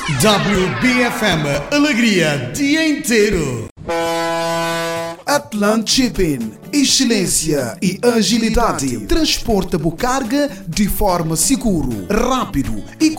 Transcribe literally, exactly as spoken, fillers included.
W B F M, alegria dia inteiro. Atlant Shipping, excelência e agilidade. Transporta a carga de forma seguro, rápido e